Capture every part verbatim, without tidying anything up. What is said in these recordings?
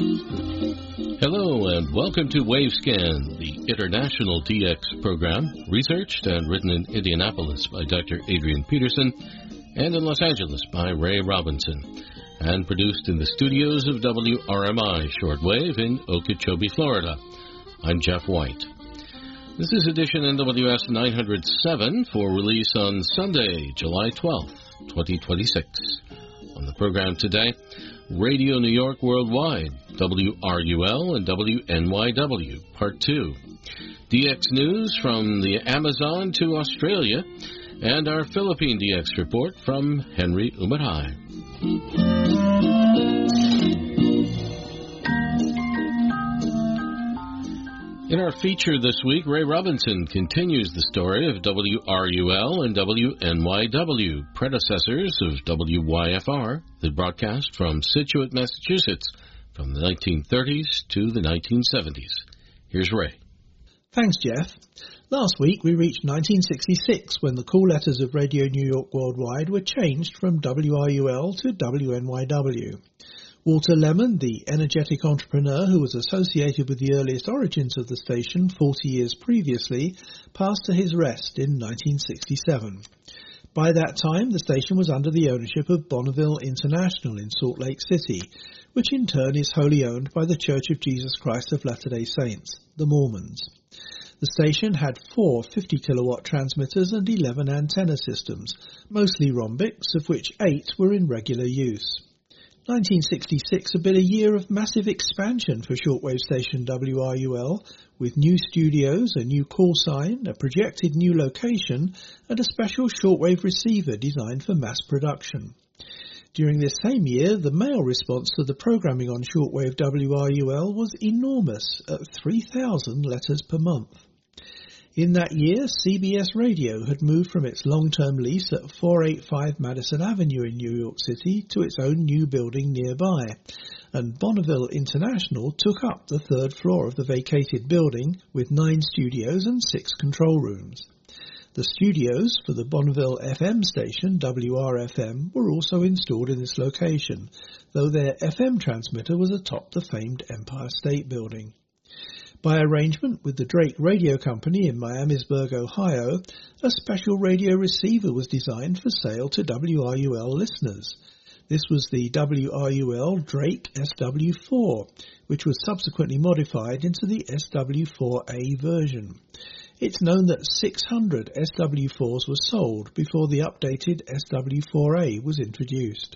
Hello and welcome to WaveScan, the international D X program, researched and written in Indianapolis by Doctor Adrian Peterson and in Los Angeles by Ray Robinson, and produced in the studios of W R M I Shortwave in Okeechobee, Florida. I'm Jeff White. This is edition N W S nine oh seven for release on Sunday, July twelfth, twenty twenty-six. On the program today, Radio New York Worldwide, W R U L and W N Y W, Part two. D X news from the Amazon to Australia, and our Philippine D X report from Henry Umatai. In our feature this week, Ray Robinson continues the story of W R U L and W N Y W, predecessors of W Y F R, that broadcast from Scituate, Massachusetts, from the nineteen thirties to the nineteen seventies. Here's Ray. Thanks, Jeff. Last week we reached nineteen sixty-six, when the call letters of Radio New York Worldwide were changed from W R U L to W N Y W. Walter Lemon, the energetic entrepreneur who was associated with the earliest origins of the station forty years previously, passed to his rest in nineteen sixty-seven. By that time, the station was under the ownership of Bonneville International in Salt Lake City, which in turn is wholly owned by the Church of Jesus Christ of Latter-day Saints, the Mormons. The station had four fifty kilowatt transmitters and eleven antenna systems, mostly rhombics, of which eight were in regular use. nineteen sixty-six had been a year of massive expansion for shortwave station W R U L, with new studios, a new call sign, a projected new location, and a special shortwave receiver designed for mass production. During this same year, the mail response to the programming on shortwave W R U L was enormous, at three thousand letters per month. In that year, C B S Radio had moved from its long-term lease at four eighty-five Madison Avenue in New York City to its own new building nearby, and Bonneville International took up the third floor of the vacated building with nine studios and six control rooms. The studios for the Bonneville F M station, W R F M, were also installed in this location, though their F M transmitter was atop the famed Empire State Building. By arrangement with the Drake Radio Company in Miamisburg, Ohio, a special radio receiver was designed for sale to W R U L listeners. This was the W R U L Drake S W four, which was subsequently modified into the S W four A version. It's known that six hundred S W fours were sold before the updated S W four A was introduced.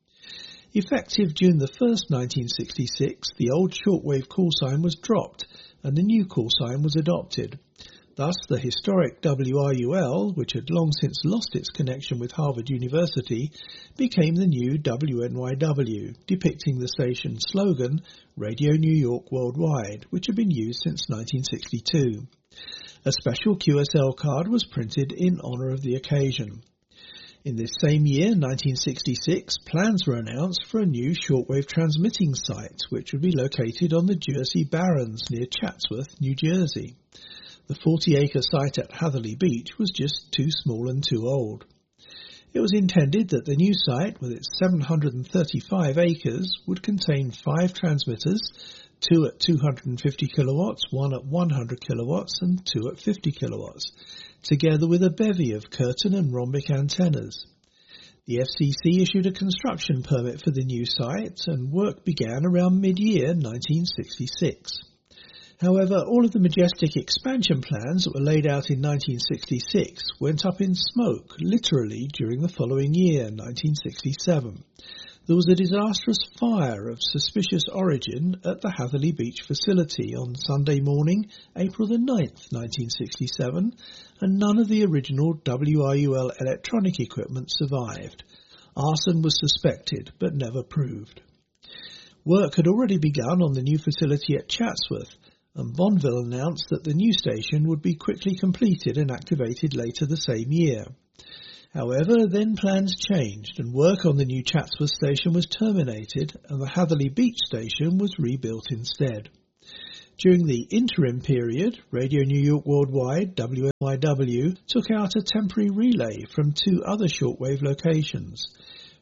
Effective June the first, nineteen sixty-six, the old shortwave call sign was dropped and the new call sign was adopted. Thus, the historic W R U L, which had long since lost its connection with Harvard University, became the new W N Y W, depicting the station's slogan, Radio New York Worldwide, which had been used since nineteen sixty-two. A special Q S L card was printed in honor of the occasion. In this same year, nineteen sixty-six, plans were announced for a new shortwave transmitting site, which would be located on the Jersey Barrens near Chatsworth, New Jersey. The forty-acre site at Hatherley Beach was just too small and too old. It was intended that the new site, with its seven hundred thirty-five acres, would contain five transmitters, two at two hundred fifty kilowatts, one at one hundred kilowatts, and two at fifty kilowatts, together with a bevy of curtain and rhombic antennas. The F C C issued a construction permit for the new site, and work began around mid-year nineteen sixty-six. However, all of the majestic expansion plans that were laid out in nineteen sixty-six went up in smoke, literally, during the following year, nineteen sixty-seven. There was a disastrous fire of suspicious origin at the Hatherley Beach facility on Sunday morning, April the ninth, nineteen sixty-seven, and none of the original W R U L electronic equipment survived. Arson was suspected, but never proved. Work had already begun on the new facility at Chatsworth, and Bonneville announced that the new station would be quickly completed and activated later the same year. However, then plans changed, and work on the new Chatsworth station was terminated, and the Hatherley Beach station was rebuilt instead. During the interim period, Radio New York Worldwide, W N Y W, took out a temporary relay from two other shortwave locations.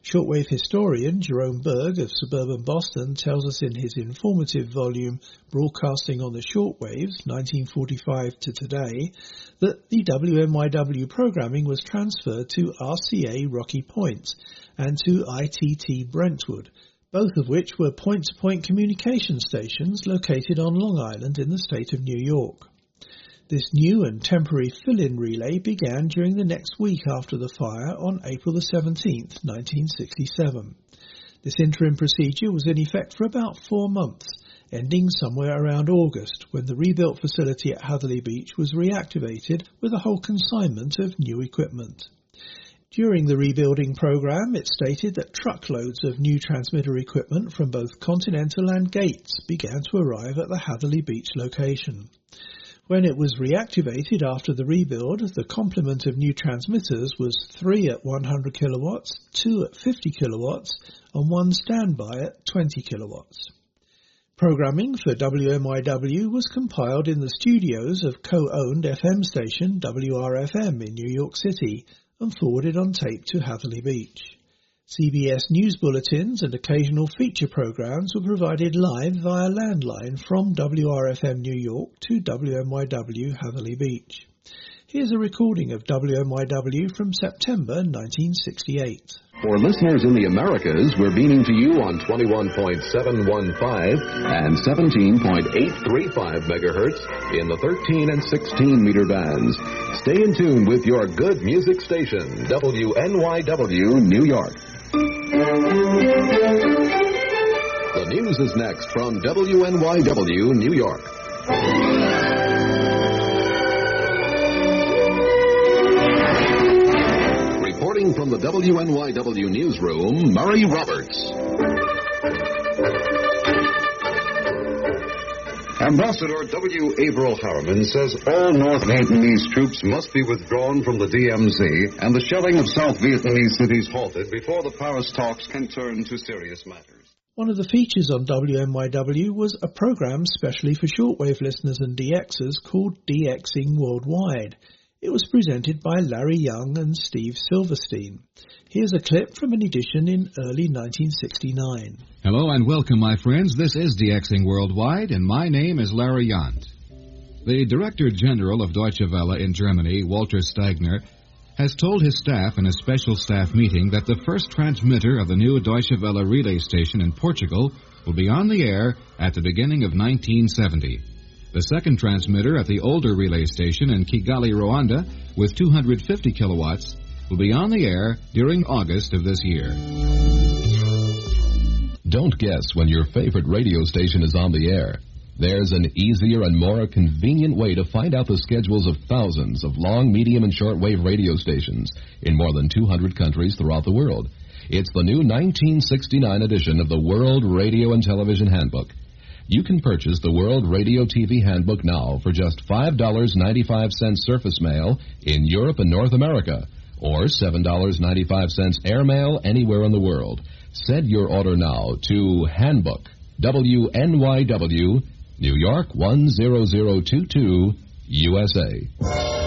Shortwave historian Jerome Berg of suburban Boston tells us in his informative volume Broadcasting on the Shortwaves, nineteen forty-five to today, that the W N Y W programming was transferred to R C A Rocky Point and to I T T Brentwood, both of which were point-to-point communication stations located on Long Island in the state of New York. This new and temporary fill-in relay began during the next week after the fire on April the seventeenth, nineteen sixty-seven. This interim procedure was in effect for about four months, ending somewhere around August, when the rebuilt facility at Hatherley Beach was reactivated with a whole consignment of new equipment. During the rebuilding program, it stated that truckloads of new transmitter equipment from both Continental and Gates began to arrive at the Hatherley Beach location. When it was reactivated after the rebuild, the complement of new transmitters was three at one hundred kilowatts, two at fifty kilowatts, and one standby at twenty kilowatts. Programming for W N Y W was compiled in the studios of co-owned F M station W R F M in New York City and forwarded on tape to Hatherley Beach. C B S news bulletins and occasional feature programs were provided live via landline from W R F M New York to W N Y W Hatherley Beach. Here's a recording of W N Y W from September nineteen sixty-eight. For listeners in the Americas, we're beaming to you on twenty-one point seven one five and seventeen point eight three five megahertz in the thirteen and sixteen meter bands. Stay in tune with your good music station, W N Y W New York. The news is next from W N Y W New York. Reporting from the W N Y W newsroom, Murray Roberts. Ambassador W. Averill Harriman says all North Vietnamese troops must be withdrawn from the D M Z and the shelling of South Vietnamese cities halted before the Paris talks can turn to serious matters. One of the features on W N Y W was a program specially for shortwave listeners and D Xers called DXing Worldwide. It was presented by Larry Young and Steve Silverstein. Here's a clip from an edition in early nineteen sixty-nine. Hello and welcome, my friends. This is DXing Worldwide, and my name is Larry Yant. The Director General of Deutsche Welle in Germany, Walter Steigner, has told his staff in a special staff meeting that the first transmitter of the new Deutsche Welle relay station in Portugal will be on the air at the beginning of nineteen seventy. The second transmitter at the older relay station in Kigali, Rwanda, with two hundred fifty kilowatts, will be on the air during August of this year. Don't guess when your favorite radio station is on the air. There's an easier and more convenient way to find out the schedules of thousands of long, medium, and shortwave radio stations in more than two hundred countries throughout the world. It's the new nineteen sixty-nine edition of the World Radio and Television Handbook. You can purchase the World Radio T V Handbook now for just five dollars and ninety-five cents surface mail in Europe and North America, or seven dollars and ninety-five cents airmail anywhere in the world. Send your order now to Handbook, W N Y W, New York one zero zero two two, U S A.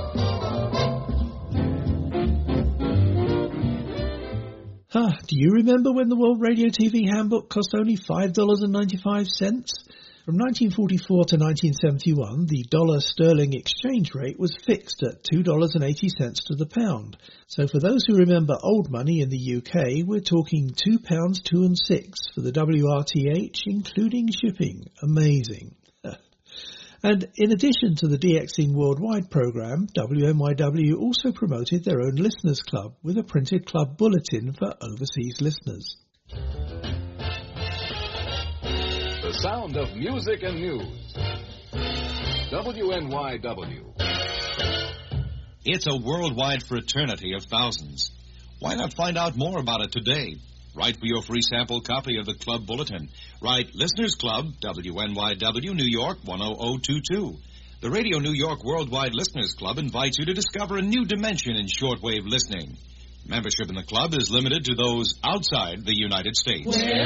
Ah, do you remember when the World Radio T V Handbook cost only five dollars and ninety-five cents? From nineteen forty-four to nineteen seventy-one, the dollar-sterling exchange rate was fixed at two dollars and eighty cents to the pound. So for those who remember old money in the U K, we're talking two pounds two and six for the W R T H, including shipping. Amazing. And in addition to the DXing Worldwide program, W N Y W also promoted their own listeners club with a printed club bulletin for overseas listeners. The sound of music and news. W N Y W. It's a worldwide fraternity of thousands. Why not find out more about it today? Write for your free sample copy of the Club Bulletin. Write Listeners Club, W N Y W, New York, one oh oh two two. The Radio New York Worldwide Listeners Club invites you to discover a new dimension in shortwave listening. Membership in the club is limited to those outside the United States. Where